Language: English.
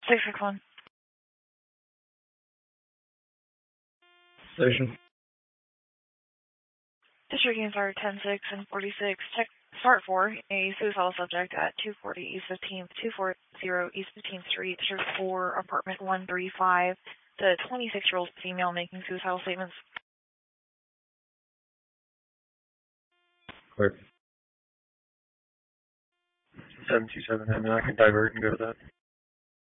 661. Station. District Units are 10-6 and 46. Check Start 4, a suicidal subject at 240 East 15th, 240 East 15th Street, District 4, apartment 135. The 26-year-old female making suicidal statements. Clear. 727, and I can divert and go to that.